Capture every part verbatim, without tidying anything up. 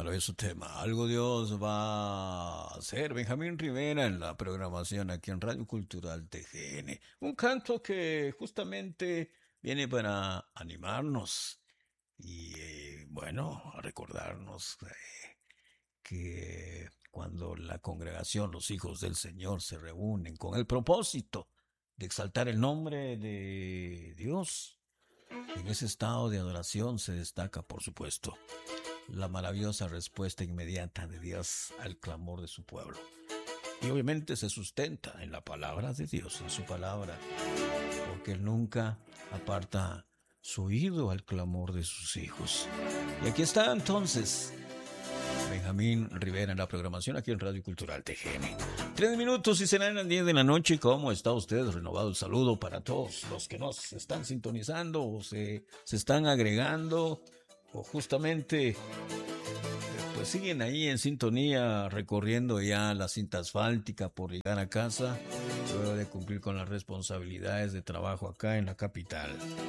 maravilloso tema. Algo Dios va a hacer. Benjamín Rivera en la programación aquí en Radio Cultural T G N. Un canto que justamente viene para animarnos y, eh, bueno, a recordarnos eh, que cuando la congregación, los hijos del Señor, se reúnen con el propósito de exaltar el nombre de Dios, en ese estado de adoración se destaca, por supuesto, la maravillosa respuesta inmediata de Dios al clamor de su pueblo. Y obviamente se sustenta en la palabra de Dios, en su palabra, porque Él nunca aparta su oído al clamor de sus hijos. Y aquí está entonces Benjamín Rivera en la programación aquí en Radio Cultural T G N. Tres minutos y serán las diez de la noche. ¿Cómo está usted? Renovado el saludo para todos los que nos están sintonizando o se, se están agregando o justamente pues siguen ahí en sintonía recorriendo ya la cinta asfáltica por llegar a casa luego de cumplir con las responsabilidades de trabajo acá en la capital.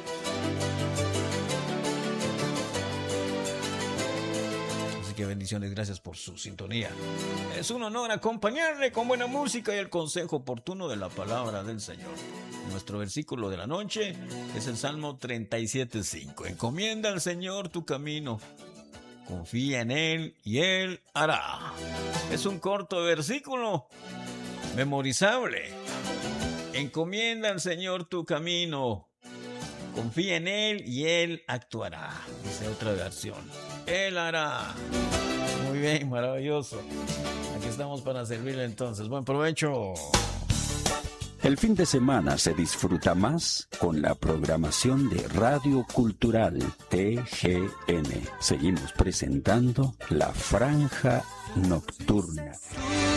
Así que bendiciones, gracias por su sintonía. Es un honor acompañarle con buena música y el consejo oportuno de la palabra del Señor. Nuestro versículo de la noche es el Salmo treinta y siete cinco. Encomienda al Señor tu camino, confía en Él y Él hará. Es un corto versículo, memorizable. Encomienda al Señor tu camino, confía en Él y Él actuará. Dice otra versión. Él hará. Muy bien, maravilloso. Aquí estamos para servirle entonces. Buen provecho. El fin de semana se disfruta más con la programación de Radio Cultural T G N. Seguimos presentando La Franja Nocturna.